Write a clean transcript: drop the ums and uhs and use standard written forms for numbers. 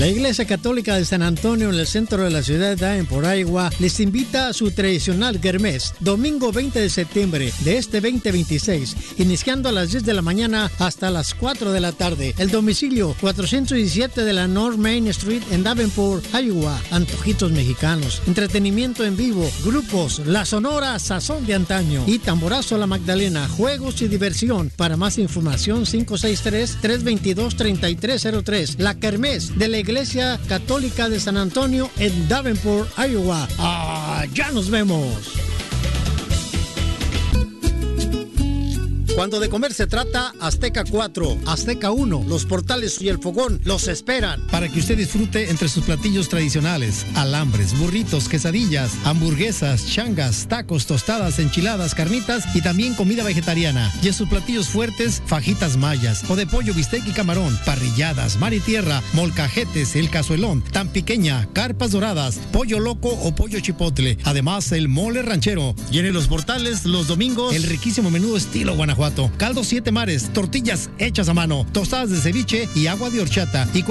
La Iglesia Católica de San Antonio, en el centro de la ciudad de Davenport, Iowa, les invita a su tradicional Kermés, domingo 20 de septiembre de este 2026, iniciando a las 10 de la mañana hasta las 4 de la tarde. El domicilio, 417 de la North Main Street en Davenport, Iowa. Antojitos mexicanos, entretenimiento en vivo, grupos, la Sonora Sazón de Antaño y Tamborazo La Magdalena, juegos y diversión. Para más información, 563-322-3303. La Kermés de la Iglesia Católica de San Antonio en Davenport, Iowa. ¡Ya nos vemos! Cuando de comer se trata, Azteca 4, Azteca 1, Los Portales y El Fogón los esperan. Para que usted disfrute entre sus platillos tradicionales: alambres, burritos, quesadillas, hamburguesas, changas, tacos, tostadas, enchiladas, carnitas y también comida vegetariana. Y en sus platillos fuertes, fajitas mayas o de pollo, bistec y camarón, parrilladas, mar y tierra, molcajetes, el cazuelón, tan pequeña, carpas doradas, pollo loco o pollo chipotle. Además, el mole ranchero. Y en Los Portales, los domingos, el riquísimo menú estilo Guanajuato. Caldo 7 mares, tortillas hechas a mano, tostadas de ceviche y agua de horchata. Y